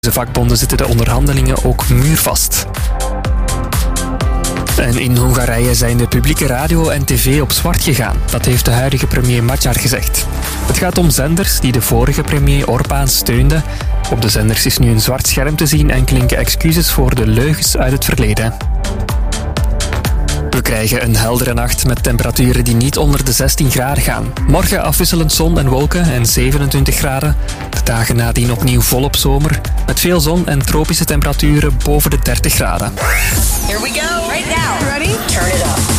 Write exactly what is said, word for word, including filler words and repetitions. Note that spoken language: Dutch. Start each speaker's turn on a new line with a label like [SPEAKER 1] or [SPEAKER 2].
[SPEAKER 1] De vakbonden zitten de onderhandelingen ook muurvast. En in Hongarije zijn de publieke radio en tv op zwart gegaan. Dat heeft de huidige premier Magyar gezegd. Het gaat om zenders die de vorige premier Orbán steunde. Op de zenders is nu een zwart scherm te zien en klinken excuses voor de leugens uit het verleden. We krijgen een heldere nacht met temperaturen die niet onder de zestien graden gaan. Morgen afwisselend zon en wolken en zevenentwintig graden. De dagen nadien opnieuw volop zomer. Met veel zon en tropische temperaturen boven de dertig graden.
[SPEAKER 2] Here we go. Right now. Ready? Turn it up.